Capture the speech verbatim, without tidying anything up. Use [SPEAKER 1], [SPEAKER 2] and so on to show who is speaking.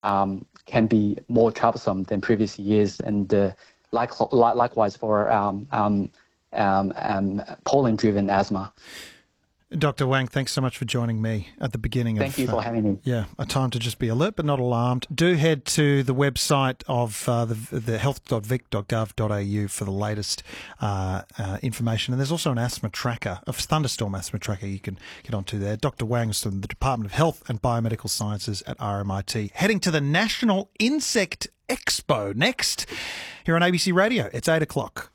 [SPEAKER 1] um, can be more troublesome than previous years, and uh, like, likewise for um, um, um, um, pollen-driven asthma.
[SPEAKER 2] Doctor Wang, thanks so much for joining me at the beginning
[SPEAKER 1] Thank
[SPEAKER 2] of
[SPEAKER 1] you for
[SPEAKER 2] uh,
[SPEAKER 1] having me.
[SPEAKER 2] Yeah, a time to just be alert but not alarmed. Do head to the website of uh, the, the health dot vic dot gov dot a u for the latest uh, uh, information. And there's also an asthma tracker, a thunderstorm asthma tracker you can get onto there. Doctor Wang is from the Department of Health and Biomedical Sciences at R M I T. Heading to the National Insect Expo next here on A B C Radio. It's eight o'clock.